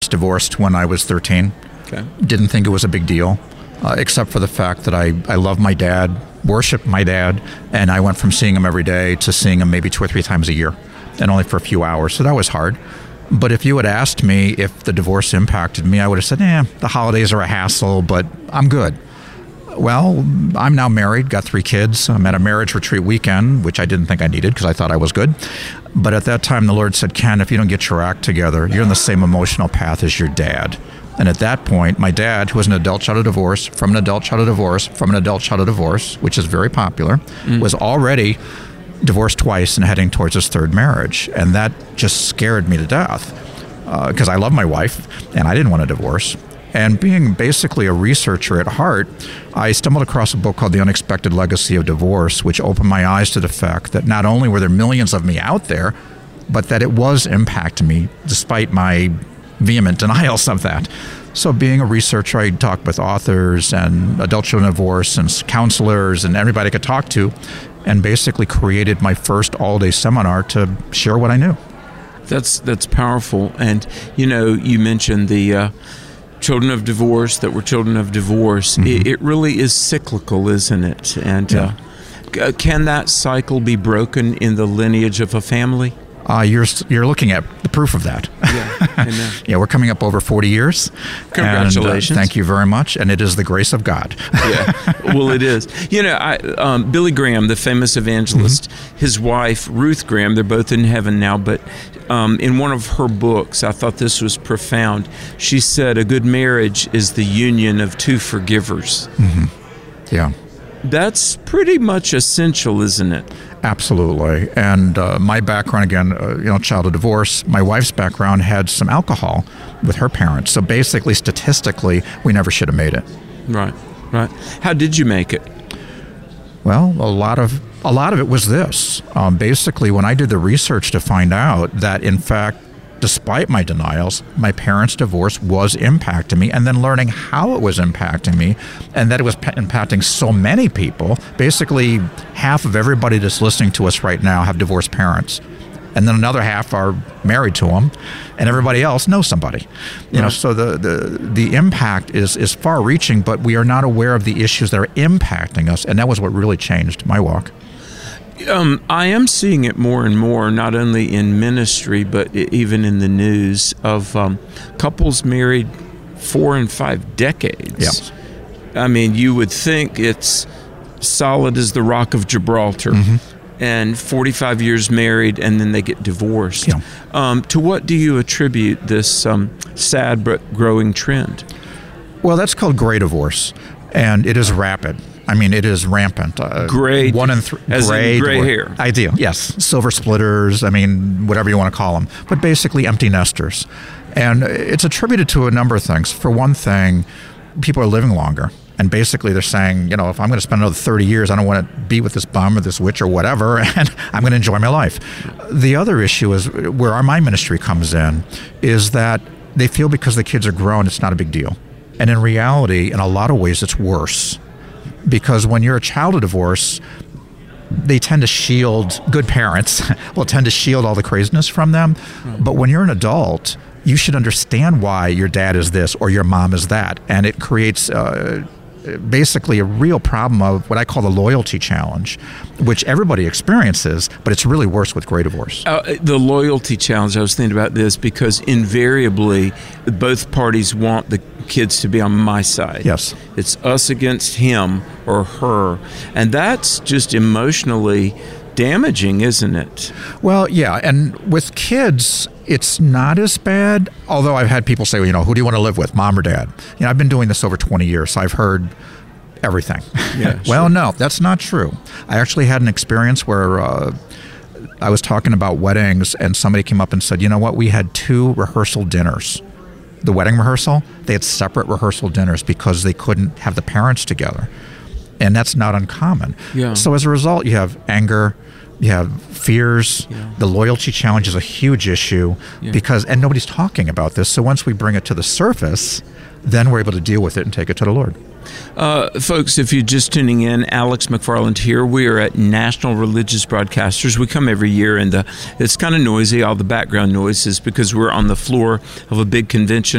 divorced when I was 13. Okay. Didn't think it was a big deal, except for the fact that I love my dad, worshiped my dad, and I went from seeing him every day to seeing him maybe 2 or 3 times a year, and only for a few hours. So that was hard. But if you had asked me if the divorce impacted me, I would have said, the holidays are a hassle, but I'm good. Well, I'm now married, got 3 kids. I'm at a marriage retreat weekend, which I didn't think I needed because I thought I was good. But at that time, the Lord said, Ken, if you don't get your act together, you're on the same emotional path as your dad. And at that point, my dad, who was an adult child of divorce, from an adult child of divorce, from an adult child of divorce, which is very popular, was already divorced twice and heading towards his 3rd marriage. And that just scared me to death because I love my wife and I didn't want a divorce. And being basically a researcher at heart, I stumbled across a book called The Unexpected Legacy of Divorce, which opened my eyes to the fact that not only were there millions of me out there, but that it was impacting me despite my vehement denials of that. So being a researcher, I talked with authors and adult children of divorce and counselors and everybody I could talk to, and basically created my first all-day seminar to share what I knew. That's powerful. And, you mentioned the children of divorce that were children of divorce. Mm-hmm. It really is cyclical, isn't it? And can that cycle be broken in the lineage of a family? You're looking at the proof of that. Yeah, amen. Yeah, we're coming up over 40 years. Congratulations. And, thank you very much. And it is the grace of God. Yeah, well, it is. Billy Graham, the famous evangelist, his wife, Ruth Graham, they're both in heaven now, but in one of her books, I thought this was profound. She said, a good marriage is the union of 2 forgivers. Mm-hmm. Yeah. That's pretty much essential, isn't it? Absolutely. And my background, again, child of divorce, my wife's background had some alcohol with her parents. So basically, statistically, we never should have made it. Right. How did you make it? Well, a lot of it was this. Basically, when I did the research to find out that, in fact, despite my denials, my parents' divorce was impacting me, and then learning how it was impacting me and that it was impacting so many people. Basically, half of everybody that's listening to us right now have divorced parents. And then another half are married to them, and everybody else knows somebody. So the impact is far-reaching, but we are not aware of the issues that are impacting us, and that was what really changed my walk. I am seeing it more and more, not only in ministry, but even in the news, of couples married 4 and 5 decades. Yes. I mean, you would think it's solid as the Rock of Gibraltar, and 45 years married, and then they get divorced. Yeah. To what do you attribute this sad but growing trend? Well, that's called gray divorce, and it is rapid. I mean, it is rampant. Gray, 1 in 3, as gray, in gray hair. Ideal, yes. Silver splitters, whatever you want to call them. But basically empty nesters. And it's attributed to a number of things. For one thing, people are living longer. And basically they're saying, if I'm going to spend another 30 years, I don't want to be with this bum or this witch or whatever, and I'm going to enjoy my life. The other issue is where my ministry comes in, is that they feel because the kids are grown, it's not a big deal. And in reality, in a lot of ways, it's worse. Because when you're a child of divorce, they tend to shield, good parents will tend to shield all the craziness from them. But when you're an adult, you should understand why your dad is this or your mom is that. And it creates basically a real problem of what I call the loyalty challenge, which everybody experiences, but it's really worse with gray divorce. The loyalty challenge, I was thinking about this because invariably both parties want the kids to be on my side. Yes. It's us against him or her. And that's just emotionally damaging, isn't it? Well, yeah. And with kids, it's not as bad, although I've had people say, who do you want to live with, mom or dad? I've been doing this over 20 years, so I've heard everything. Yeah, Well, sure. No, that's not true. I actually had an experience where I was talking about weddings, and somebody came up and said, you know what, we had 2 rehearsal dinners. The wedding rehearsal, they had separate rehearsal dinners because they couldn't have the parents together. And that's not uncommon. Yeah. So as a result, you have anger, you have fears. Yeah. The loyalty challenge is a huge issue and nobody's talking about this. So once we bring it to the surface, then we're able to deal with it and take it to the Lord. Folks, if you're just tuning in, Alex McFarland here. We are at National Religious Broadcasters. We come every year, and it's kind of noisy, all the background noises, because we're on the floor of a big convention